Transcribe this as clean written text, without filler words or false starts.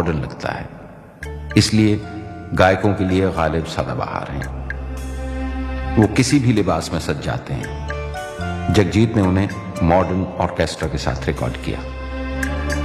Modern लगता है, इसलिए गायकों के लिए गालिब सदाबहार हैं। वो किसी भी लिबास में सज जाते हैं। जगजीत ने उन्हें मॉडर्न ऑर्केस्ट्रा के साथ रिकॉर्ड किया।